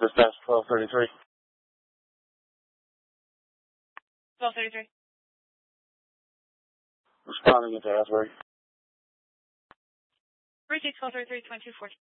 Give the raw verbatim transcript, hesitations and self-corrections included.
Dispatch twelve thirty-three. twelve thirty-three. Responding into Asbury. Receipt twelve thirty-three, twenty-two forty.